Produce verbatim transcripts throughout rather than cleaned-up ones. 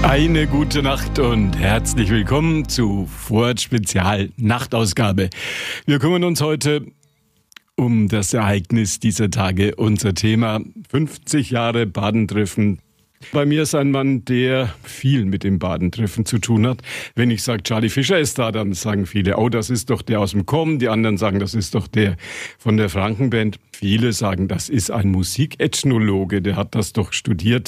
Eine gute Nacht und herzlich willkommen zu Vorort Spezial Nachtausgabe. Wir kümmern uns heute um das Ereignis dieser Tage. Unser Thema fünfzig Jahre Badentreffen. Bei mir ist ein Mann, der viel mit dem Badentreffen zu tun hat. Wenn ich sage, Charlie Fischer ist da, dann sagen viele, oh, das ist doch der aus dem Com. Die anderen sagen, das ist doch der von der Frankenband. Viele sagen, das ist ein Musikethnologe, der hat das doch studiert.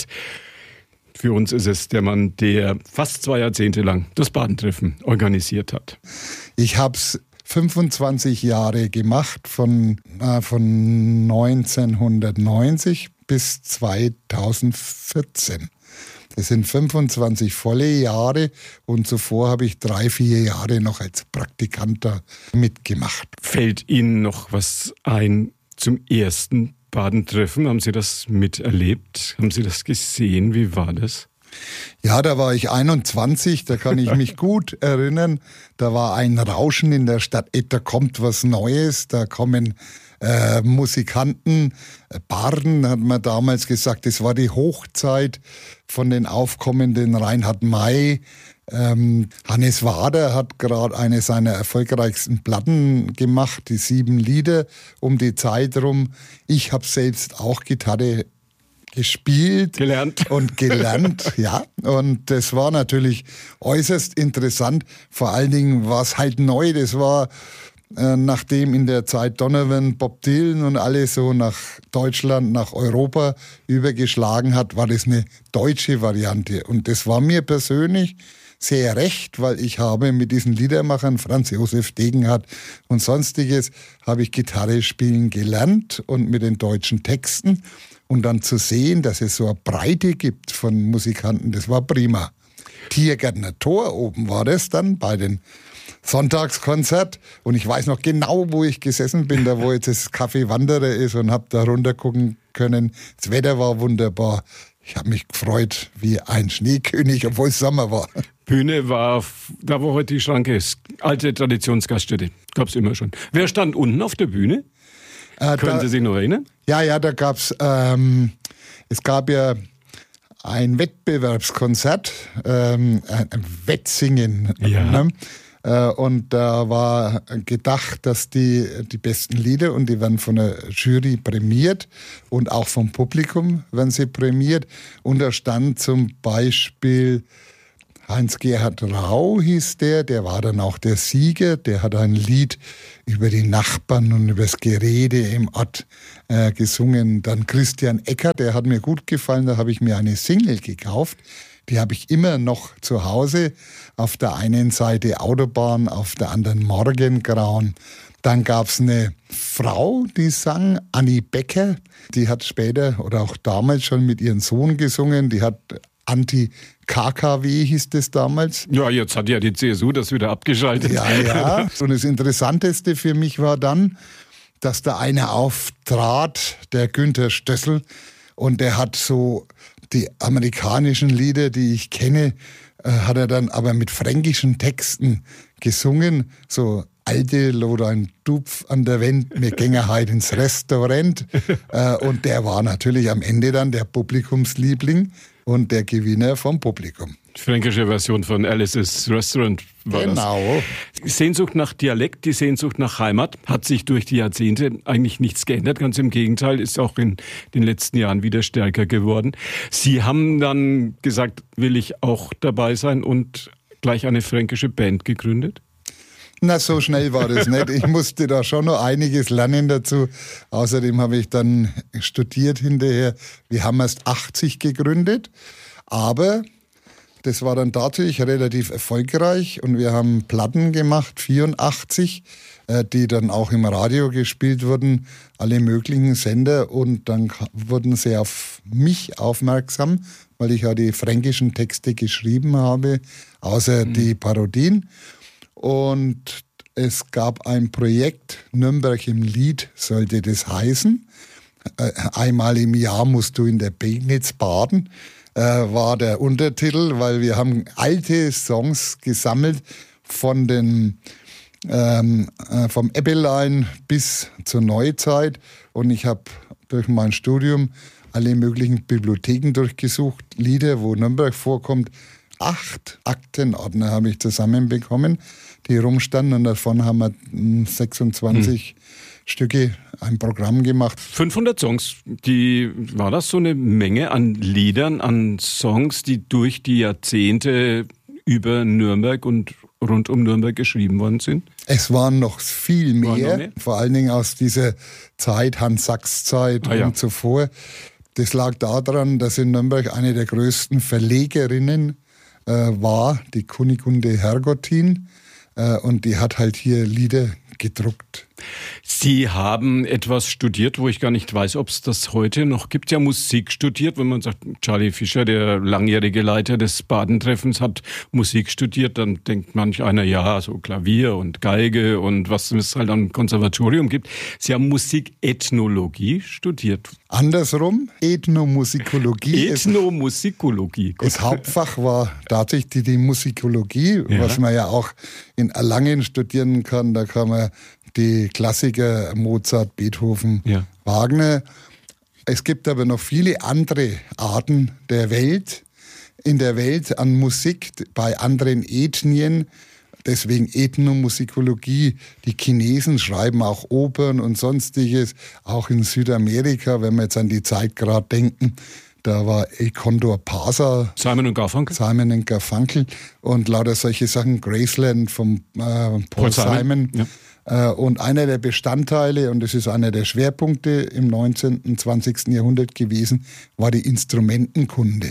Für uns ist es der Mann, der fast zwei Jahrzehnte lang das Badentreffen organisiert hat. Ich habe es fünfundzwanzig Jahre gemacht, von, äh, von neunzehnhundertneunzig bis zweitausendvierzehn. Das sind fünfundzwanzig volle Jahre und zuvor habe ich drei, vier Jahre noch als Praktikant da mitgemacht. Fällt Ihnen noch was ein zum ersten Badentreffen? Haben Sie das miterlebt? Haben Sie das gesehen? Wie war das? Ja, da war ich einundzwanzig, da kann ich mich gut erinnern. Da war ein Rauschen in der Stadt, da kommt was Neues, da kommen äh, Musikanten, Barden hat man damals gesagt, das war die Hochzeit von den aufkommenden Reinhard May. Ähm, Hannes Wader hat gerade eine seiner erfolgreichsten Platten gemacht, die sieben Lieder um die Zeit rum. Ich habe selbst auch Gitarre gespielt. Gelernt. Und gelernt, ja. Und das war natürlich äußerst interessant. Vor allen Dingen war es halt neu. Das war, äh, nachdem in der Zeit Donovan, Bob Dylan und alles so nach Deutschland, nach Europa übergeschlagen hat, war das eine deutsche Variante. Und das war mir persönlich sehr recht, weil ich habe mit diesen Liedermachern, Franz Josef Degenhardt und sonstiges, habe ich Gitarre spielen gelernt und mit den deutschen Texten. Und dann zu sehen, dass es so eine Breite gibt von Musikanten, das war prima. Tiergärtner Tor oben war das dann bei den Sonntagskonzert. Und ich weiß noch genau, wo ich gesessen bin, da wo jetzt das Café Wanderer ist und habe da runter gucken können. Das Wetter war wunderbar. Ich habe mich gefreut wie ein Schneekönig, obwohl es Sommer war. Bühne war, da wo heute die Schranke ist. Alte Traditionsgaststätte. Gab's immer schon. Wer stand unten auf der Bühne? Äh, Können da, Sie sich noch erinnern? Ja, ja, da gab's, ähm, es gab ja ein Wettbewerbskonzert, ähm, ein Wettsingen. Ja. Ne? Äh, und da war gedacht, dass die, die besten Lieder, und die werden von der Jury prämiert und auch vom Publikum werden sie prämiert. Und da stand zum Beispiel Heinz-Gerhard Rau hieß der, der war dann auch der Sieger, der hat ein Lied über die Nachbarn und über das Gerede im Ort äh, gesungen. Dann Christian Ecker, der hat mir gut gefallen, da habe ich mir eine Single gekauft. Die habe ich immer noch zu Hause. Auf der einen Seite Autobahn, auf der anderen Morgengrauen. Dann gab es eine Frau, die sang, Annie Becker. Die hat später oder auch damals schon mit ihrem Sohn gesungen. Die hat Anti-K K W hieß das damals. Ja, jetzt hat ja die C S U das wieder abgeschaltet. Ja, ja. Und das Interessanteste für mich war dann, dass da einer auftrat, der Günther Stössel, und der hat so die amerikanischen Lieder, die ich kenne, äh, hat er dann aber mit fränkischen Texten gesungen, so alte Lodein Dupf an der Wand, mir gänge heut ins Restaurant. äh, und der war natürlich am Ende dann der Publikumsliebling und der Gewinner vom Publikum. Die fränkische Version von Alice's Restaurant war genau. das. Die Sehnsucht nach Dialekt, die Sehnsucht nach Heimat hat sich durch die Jahrzehnte eigentlich nichts geändert. Ganz im Gegenteil, ist auch in den letzten Jahren wieder stärker geworden. Sie haben dann gesagt, will ich auch dabei sein, und gleich eine fränkische Band gegründet? Na, so schnell war das nicht. Ich musste da schon noch einiges lernen dazu. Außerdem habe ich dann studiert hinterher. Wir haben erst achtzig gegründet, aber das war dann tatsächlich relativ erfolgreich und wir haben Platten gemacht, vierundachtzig, die dann auch im Radio gespielt wurden, alle möglichen Sender, und dann wurden sie auf mich aufmerksam, weil ich ja die fränkischen Texte geschrieben habe, außer mhm. die Parodien. Und es gab ein Projekt, Nürnberg im Lied sollte das heißen. Einmal im Jahr musst du in der Pegnitz baden, war der Untertitel, weil wir haben alte Songs gesammelt von den ähm, vom Ebbelein bis zur Neuzeit, und ich habe durch mein Studium alle möglichen Bibliotheken durchgesucht, Lieder, wo Nürnberg vorkommt, acht Aktenordner habe ich zusammenbekommen, die rumstanden, und davon haben wir sechsundzwanzig hm. Stücke, ein Programm gemacht. fünfhundert Songs, die, war das so eine Menge an Liedern, an Songs, die durch die Jahrzehnte über Nürnberg und rund um Nürnberg geschrieben worden sind? Es waren noch viel mehr, noch mehr? Vor allen Dingen aus dieser Zeit, Hans-Sachs-Zeit ah, und ja. zuvor. Das lag daran, dass in Nürnberg eine der größten Verlegerinnen äh, war, die Kunigunde Hergottin, äh, und die hat halt hier Lieder gedruckt. Sie haben etwas studiert, wo ich gar nicht weiß, ob es das heute noch gibt. Ja, Musik studiert, wenn man sagt, Charlie Fischer, der langjährige Leiter des Badentreffens, hat Musik studiert, dann denkt manch einer, ja, so Klavier und Geige und was es halt am Konservatorium gibt. Sie haben Musikethnologie studiert. Andersrum, Ethnomusikologie. Ethnomusikologie. Das, das Hauptfach war tatsächlich die, die Musikologie, ja. was man ja auch in Erlangen studieren kann. Da kann man die Klassiker Mozart, Beethoven, ja. Wagner. Es gibt aber noch viele andere Arten der Welt, in der Welt an Musik, bei anderen Ethnien. Deswegen Ethnomusikologie. Die Chinesen schreiben auch Opern und Sonstiges, auch in Südamerika, wenn wir jetzt an die Zeit gerade denken. Da war El Condor Pasa. Simon und Garfunkel. Simon und Garfunkel. Und lauter solche Sachen. Graceland vom äh, Paul, Paul Simon. Simon. Ja. Äh, und einer der Bestandteile, und das ist einer der Schwerpunkte im neunzehnten, zwanzigsten Jahrhundert gewesen, war die Instrumentenkunde.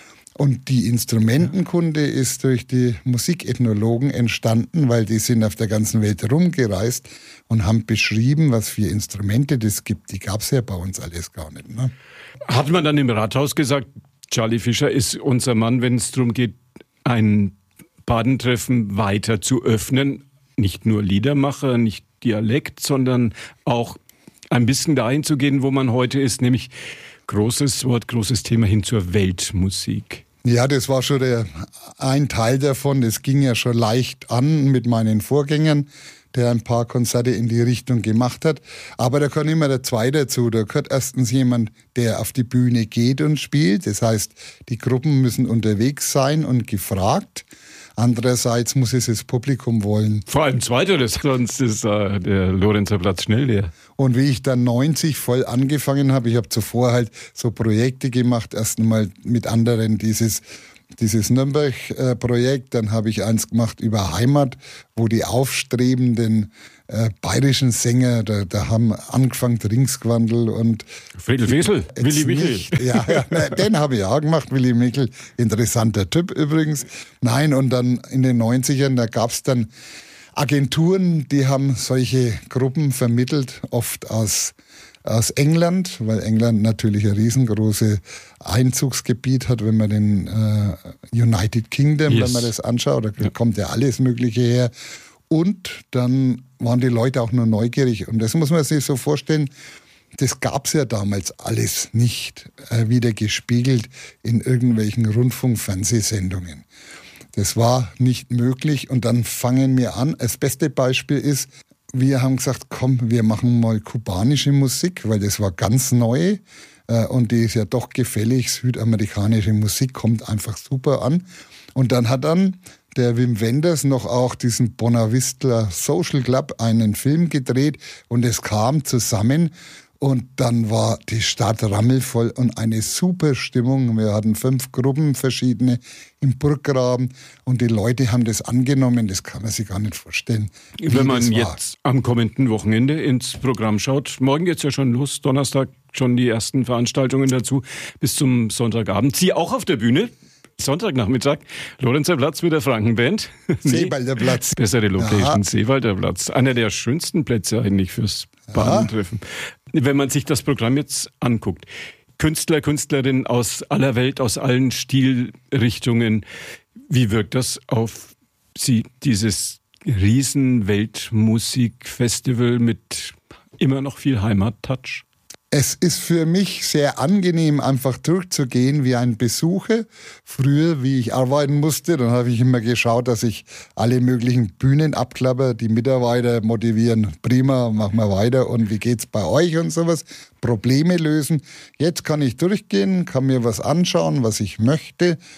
Und die Instrumentenkunde ist durch die Musikethnologen entstanden, weil die sind auf der ganzen Welt rumgereist und haben beschrieben, was für Instrumente das gibt. Die gab es ja bei uns alles gar nicht. Ne? Hat man dann im Rathaus gesagt, Charlie Fischer ist unser Mann, wenn es darum geht, ein Badentreffen weiter zu öffnen? Nicht nur Liedermacher, nicht Dialekt, sondern auch ein bisschen dahin zu gehen, wo man heute ist, nämlich großes Wort, großes Thema hin zur Weltmusik. Ja, das war schon der, ein Teil davon. Das ging ja schon leicht an mit meinen Vorgängern, der ein paar Konzerte in die Richtung gemacht hat. Aber da kann immer der Zweite dazu. Da gehört erstens jemand, der auf die Bühne geht und spielt. Das heißt, die Gruppen müssen unterwegs sein und gefragt. Andererseits muss es das Publikum wollen. Vor allem Zweiteres, sonst ist äh, der Lorenzer Platz schnell leer. Und wie ich dann neunzig voll angefangen habe, ich habe zuvor halt so Projekte gemacht, erst einmal mit anderen dieses dieses Nürnberg-Projekt, dann habe ich eins gemacht über Heimat, wo die aufstrebenden äh, bayerischen Sänger, da, da haben angefangen Ringsquandl und Friedel Wesel, Willi Michel. Ja, ja, den habe ich auch gemacht, Willi Michel, interessanter Typ übrigens. Nein, und dann in den neunzigern, da gab es dann Agenturen, die haben solche Gruppen vermittelt, oft aus aus England, weil England natürlich ein riesengroßes Einzugsgebiet hat, wenn man den äh, United Kingdom, yes. wenn man das anschaut, da ja. kommt ja alles Mögliche her. Und dann waren die Leute auch nur neugierig. Und das muss man sich so vorstellen, das gab es ja damals alles nicht äh, wieder gespiegelt in irgendwelchen Rundfunk-Fernsehsendungen. Das war nicht möglich. Und dann fangen wir an. Das beste Beispiel ist, wir haben gesagt, komm, wir machen mal kubanische Musik, weil das war ganz neu äh, und die ist ja doch gefällig. Südamerikanische Musik kommt einfach super an. Und dann hat dann der Wim Wenders noch auch diesen Bonavista Social Club einen Film gedreht und es kam zusammen. Und dann war die Stadt rammelvoll und eine super Stimmung. Wir hatten fünf Gruppen, verschiedene, im Burggraben. Und die Leute haben das angenommen. Das kann man sich gar nicht vorstellen. Wenn man jetzt am kommenden Wochenende ins Programm schaut, morgen geht's ja schon los, Donnerstag schon die ersten Veranstaltungen dazu, bis zum Sonntagabend. Sie auch auf der Bühne? Sonntagnachmittag, Lorenzer Platz mit der Frankenband. Seewalder Platz. Bessere Location, ja. Seewalder Platz. Einer der schönsten Plätze eigentlich fürs Badentreffen. Ja. Wenn man sich das Programm jetzt anguckt, Künstler, Künstlerinnen aus aller Welt, aus allen Stilrichtungen, wie wirkt das auf Sie, dieses riesen Weltmusikfestival mit immer noch viel Heimat-Touch? Es ist für mich sehr angenehm, einfach durchzugehen wie ein Besucher. Früher, wie ich arbeiten musste, dann habe ich immer geschaut, dass ich alle möglichen Bühnen abklappe, die Mitarbeiter motivieren, prima, machen wir weiter und wie geht's bei euch und sowas, Probleme lösen. Jetzt kann ich durchgehen, kann mir was anschauen, was ich möchte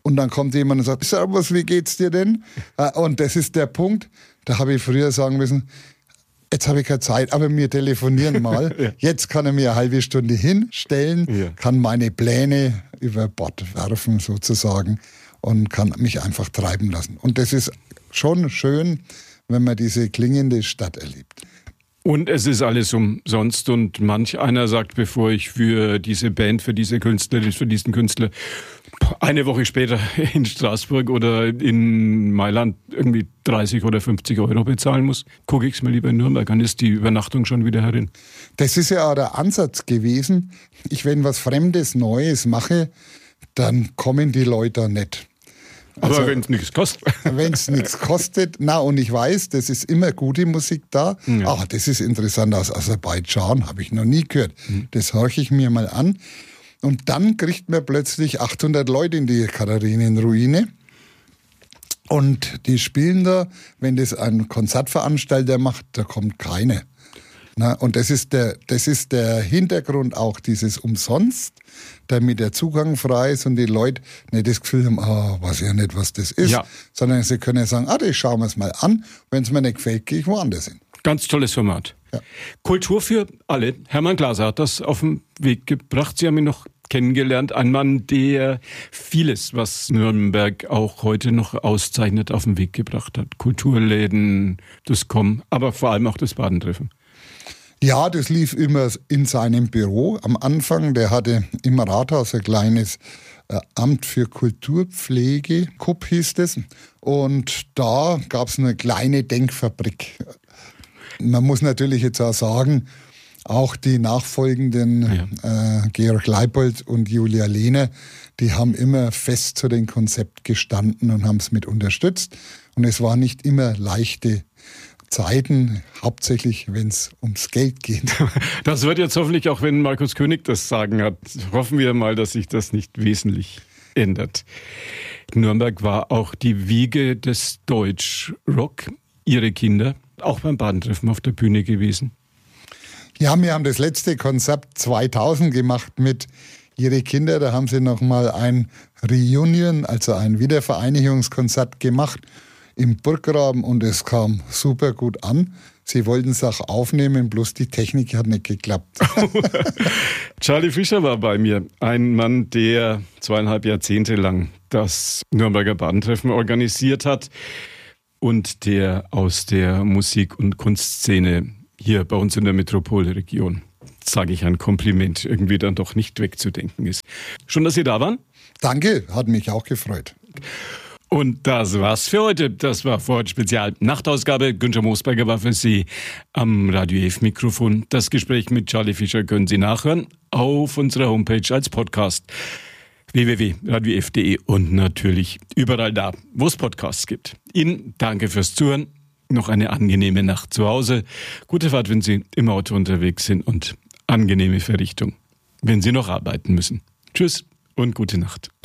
Und dann kommt jemand und sagt, Servus, wie geht's dir denn? Und das ist der Punkt, da habe ich früher sagen müssen, jetzt habe ich keine Zeit, aber wir telefonieren mal. Ja. Jetzt kann er mir eine halbe Stunde hinstellen, ja. kann meine Pläne über Bord werfen sozusagen und kann mich einfach treiben lassen. Und das ist schon schön, wenn man diese klingende Stadt erlebt. Und es ist alles umsonst und manch einer sagt, bevor ich für diese Band, für diese Künstlerin, für diesen Künstler eine Woche später in Straßburg oder in Mailand irgendwie dreißig oder fünfzig Euro bezahlen muss, gucke ich es mir lieber in Nürnberg an, ist die Übernachtung schon wieder herin. Das ist ja auch der Ansatz gewesen. Ich, wenn was Fremdes, Neues mache, dann kommen die Leute nicht. Also, aber wenn es nichts kostet. Wenn es nichts kostet, na und ich weiß, das ist immer gute Musik da. Ja. Ah, das ist interessant, aus Aserbaidschan habe ich noch nie gehört. Mhm. Das horche ich mir mal an. Und dann kriegt man plötzlich achthundert Leute in die Katharinenruine. Und die spielen da, wenn das ein Konzertveranstalter macht, da kommt keiner. Na, und das ist der, das ist der Hintergrund auch dieses Umsonst, damit der Zugang frei ist und die Leute nicht das Gefühl haben, ah, weiß ja nicht, was das ist, ja. sondern sie können sagen, ah, das schauen wir es mal an, wenn es mir nicht gefällt, gehe ich woanders hin. Ganz tolles Format. Ja. Kultur für alle. Hermann Glaser hat das auf den Weg gebracht. Sie haben ihn noch kennengelernt. Ein Mann, der vieles, was Nürnberg auch heute noch auszeichnet, auf den Weg gebracht hat. Kulturläden, das Kommen, aber vor allem auch das Badentreffen. Ja, das lief immer in seinem Büro am Anfang. Der hatte im Rathaus ein kleines äh, Amt für Kulturpflege, K U P hieß das. Und da gab es eine kleine Denkfabrik. Man muss natürlich jetzt auch sagen, auch die nachfolgenden ja. äh, Georg Leipold und Julia Lehner, die haben immer fest zu dem Konzept gestanden und haben es mit unterstützt. Und es war nicht immer leichte Zeiten, hauptsächlich wenn es ums Geld geht. Das wird jetzt hoffentlich auch, wenn Markus König das Sagen hat, hoffen wir mal, dass sich das nicht wesentlich ändert. Nürnberg war auch die Wiege des Deutschrock. Ihre Kinder auch beim Badentreffen auf der Bühne gewesen? Ja, wir haben das letzte Konzert zweitausend gemacht mit Ihre Kinder. Da haben sie nochmal ein Reunion, also ein Wiedervereinigungskonzert gemacht im Burggraben und es kam super gut an. Sie wollten es auch aufnehmen, bloß die Technik hat nicht geklappt. Charlie Fischer war bei mir, ein Mann, der zweieinhalb Jahrzehnte lang das Nürnberger Badentreffen organisiert hat und der aus der Musik- und Kunstszene hier bei uns in der Metropolregion, sage ich ein Kompliment, irgendwie dann doch nicht wegzudenken ist. Schön, dass Sie da waren. Danke, hat mich auch gefreut. Und das war's für heute. Das war Vorort Spezial Nachtausgabe. Günther Moosberger war für Sie am Radio F Mikrofon. Das Gespräch mit Charlie Fischer können Sie nachhören auf unserer Homepage als Podcast w w w punkt radio f punkt d e und natürlich überall da, wo es Podcasts gibt. Ihnen danke fürs Zuhören. Noch eine angenehme Nacht zu Hause. Gute Fahrt, wenn Sie im Auto unterwegs sind und angenehme Verrichtung, wenn Sie noch arbeiten müssen. Tschüss und gute Nacht.